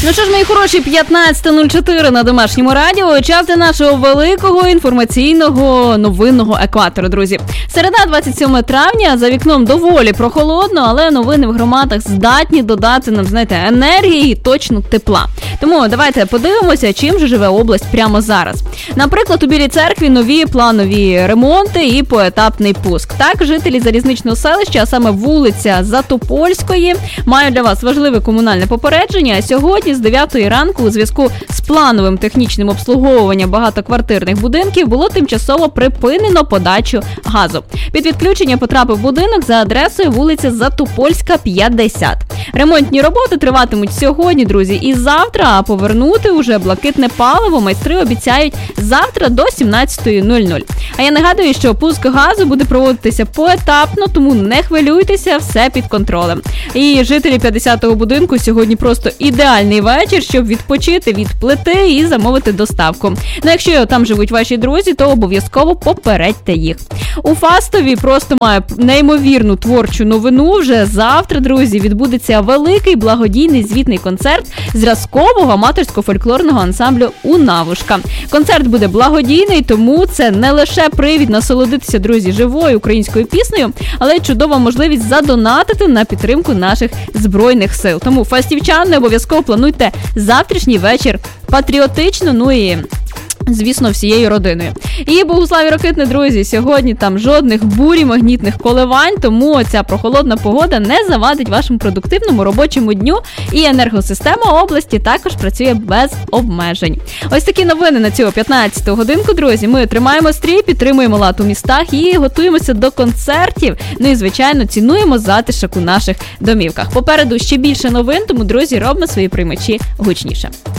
Ну що ж, мої хороші, 15:04 на Домашньому радіо. Час для нашого великого інформаційного новинного екватору, друзі. Середа, 27 травня, за вікном доволі прохолодно, але новини в громадах здатні додати нам, знаєте, енергії і точно тепла. Тому давайте подивимося, чим же живе область прямо зараз. Наприклад, у Білій Церкві нові планові ремонти і поетапний пуск. Так, жителі залізничного селища, а саме вулиця Затопольської, мають для вас важливе комунальне попередження. Сьогодні з 9 ранку у зв'язку з плановим технічним обслуговуванням багатоквартирних будинків було тимчасово припинено подачу газу. Під відключення потрапив будинок за адресою вулиця Затопольська, 50. Ремонтні роботи триватимуть сьогодні, друзі, і завтра, а повернути уже блакитне паливо майстри обіцяють завтра до 17:00. А я нагадую, що пуск газу буде проводитися поетапно, тому не хвилюйтеся, все під контролем. І жителі 50-го будинку сьогодні просто ідеальний вечір, щоб відпочити від плити і замовити доставку. Ну, якщо там живуть ваші друзі, то обов'язково попередьте їх. У Фастові просто має неймовірну творчу новину. Вже завтра, друзі, відбудеться великий благодійний звітний концерт зразкового аматорсько-фольклорного ансамблю «Унавушка». Концерт буде благодійний, тому це не лише привід насолодитися, друзі, живою українською піснею, але й чудова можливість задонатити на підтримку наших Збройних сил. Тому фастівчани обов'язково плануйте завтрашній вечір патріотично, ну і звісно, всією родиною. І Богуславі Рокитне, друзі, сьогодні там жодних бурі, магнітних коливань, тому ця прохолодна погода не завадить вашому продуктивному робочому дню, і енергосистема області також працює без обмежень. Ось такі новини на цю 15-ту годинку, друзі. Ми тримаємо стрій, підтримуємо лад у містах і готуємося до концертів. Ну і, звичайно, цінуємо затишок у наших домівках. Попереду ще більше новин, тому, друзі, робимо свої приймачі гучніше.